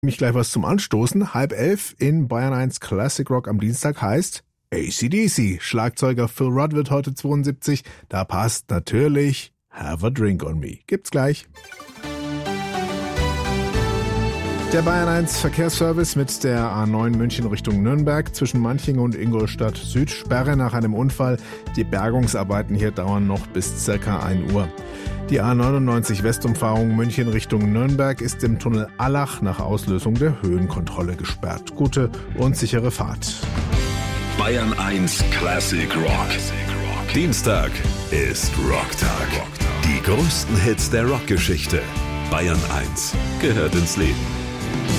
Mich gleich was zum Anstoßen. 10:30 in Bayern 1 Classic Rock am Dienstag heißt AC/DC. Schlagzeuger Phil Rudd wird heute 72. Da passt natürlich Have a Drink on Me. Gibt's gleich. Der Bayern 1 Verkehrsservice mit der A9 München Richtung Nürnberg zwischen Manching und Ingolstadt Süd. Sperre nach einem Unfall. Die Bergungsarbeiten hier dauern noch bis ca. 1 Uhr. Die A99 Westumfahrung München Richtung Nürnberg ist im Tunnel Allach nach Auslösung der Höhenkontrolle gesperrt. Gute und sichere Fahrt. Bayern 1 Classic Rock. Dienstag ist Rocktag. Die größten Hits der Rockgeschichte. Bayern 1 gehört ins Leben.